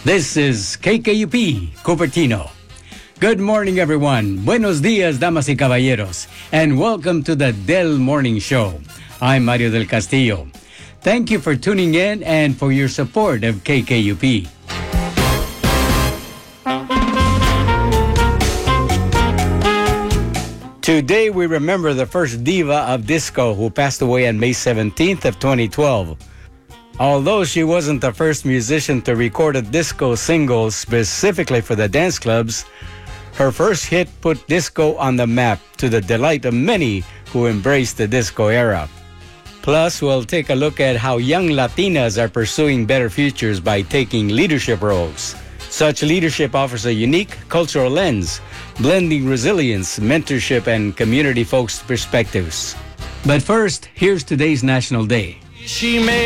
This is KKUP, Cupertino. Good morning, everyone. Buenos dias, damas y caballeros. And welcome to the Del Morning Show. I'm Mario del Castillo. Thank you for tuning in and for your support of KKUP. Today, we remember the first diva of disco who passed away on May 17th of 2012. Although she wasn't the first musician to record a disco single specifically for the dance clubs, her first hit put disco on the map to the delight of many who embraced the disco era. Plus, we'll take a look at how young Latinas are pursuing better futures by taking leadership roles. Such leadership offers a unique cultural lens, blending resilience, mentorship, and community-focused perspectives. But first, here's today's National Day. She may